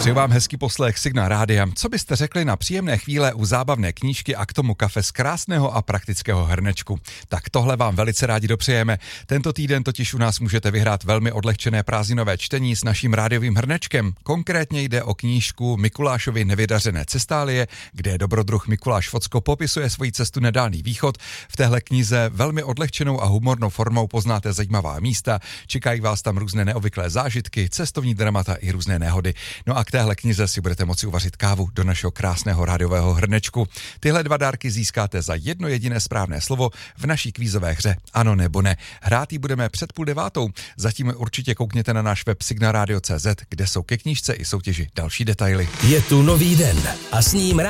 Přeju vám hezký poslech Signál Rádia. Co byste řekli na příjemné chvíle u zábavné knížky a k tomu kafe z krásného a praktického hrnečku? Tak tohle vám velice rádi dopřejeme. Tento týden totiž u nás můžete vyhrát velmi odlehčené prázdninové čtení s naším rádiovým hrnečkem. Konkrétně jde o knížku Mikulášovy nevydařené cestálie, kde dobrodruh Mikuláš Focko popisuje svoji cestu na Dálný východ. V téhle knize velmi odlehčenou a humornou formou poznáte zajímavá místa, čekají vás tam různé neobvyklé zážitky, cestovní dramata i různé nehody. No a k téhle knize si budete moci uvařit kávu do našeho krásného rádiového hrnečku. Tyhle dva dárky získáte za jedno jediné správné slovo v naší kvízové hře Ano nebo ne. Hrát ji budeme před 8:30. Zatím určitě koukněte na náš web signalradio.cz, kde jsou ke knížce i soutěži další detaily. Je tu nový den a s ním